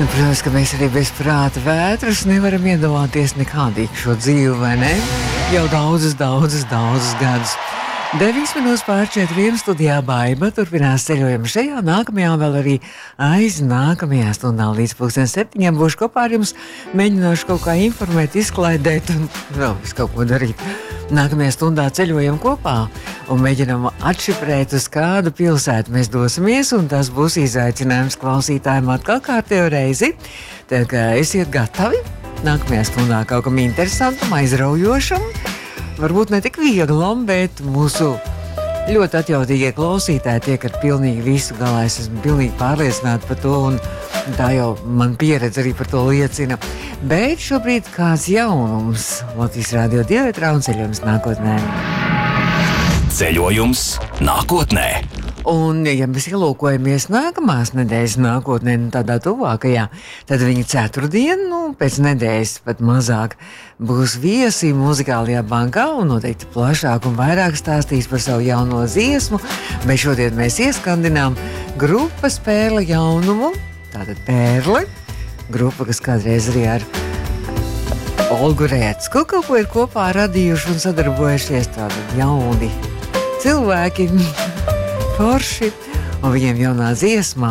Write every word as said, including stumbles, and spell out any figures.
Nu, protams, ka mēs arī bez prāta vētras nevaram iedomāties nekādīgu šo dzīvi, vai ne? Jau daudzus, daudzus, daudzus gadus. deviņas minūtes pār četriem studijā Baiba turpinās ceļojumu šajā, nākamajā vēl arī aiz nākamajā stundā līdz pulksten septiņiem būšu kopā ar jums, mēģināšu kaut kā informēt, izklaidēt un vēl visu kaut ko darīt. Nākamajā stundā ceļojam kopā un mēģinam atšifrēt, uz kādu pilsētu mēs dosimies, un tas būs izaicinājums klausītājiem atkal kārtējo reizi. Tā kā esiet gatavi nākamajā stundā kaut kam interesantam, aizraujošam, varbūt ne tik vieglam, bet mūsu ļoti atjautīgie klausītāji tiek ar pilnīgi visu galā. Es esmu pilnīgi pārliecināta par to, un tā jau man pieredze arī par to liecina. Bet šobrīd kāds jaunums Latvijas Rādio divi un ceļojums nākotnē. Ceļojums nākotnē. Un, ja mēs ielūkojamies nākamās nedēļas nākotnē, tādā tuvākajā, tad viņa ceturtdien, nu, pēc nedēļas pat mazāk, būs viesi muzikālajā bankā un noteikti plašāk un vairāk stāstīs par savu jauno dziesmu. Bet šodien mēs ieskandinām grupas Pērle jaunumu, tātad Pērle, grupa, kas kādreiz arī ar Olgu Rēcku kaut ko ir kopā radījuši un sadarbojušies, tādi jauni cilvēki, forši, un viņiem jaunā dziesmā